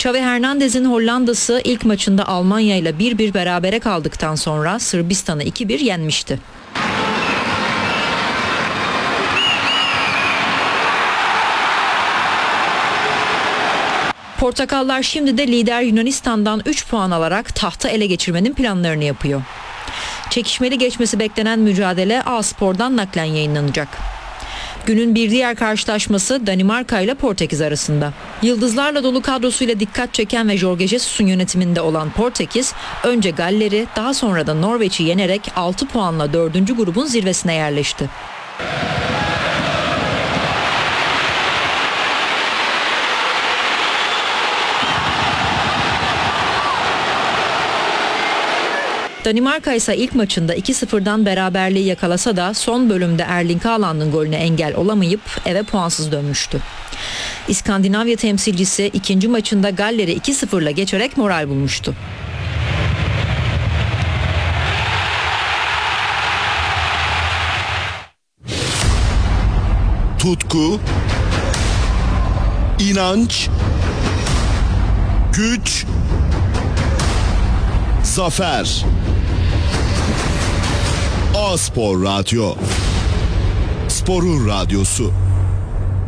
Xavi Hernandez'in Hollanda'sı ilk maçında Almanya ile 1-1 berabere kaldıktan sonra Sırbistan'ı 2-1 yenmişti. Portakallar şimdi de lider Yunanistan'dan 3 puan alarak tahtı ele geçirmenin planlarını yapıyor. Çekişmeli geçmesi beklenen mücadele A-Spor'dan naklen yayınlanacak. Günün bir diğer karşılaşması Danimarka ile Portekiz arasında. Yıldızlarla dolu kadrosuyla dikkat çeken ve Jorge Jesus'un yönetiminde olan Portekiz, önce Galler'i daha sonra da Norveç'i yenerek 6 puanla 4. grubun zirvesine yerleşti. Danimarka ise ilk maçında 2-0'dan beraberliği yakalasa da son bölümde Erling Haaland'ın golüne engel olamayıp eve puansız dönmüştü. İskandinavya temsilcisi ikinci maçında Galler'i 2-0'la geçerek moral bulmuştu. Tutku, inanç, güç, zafer. A-Spor Radyo. Sporun radyosu.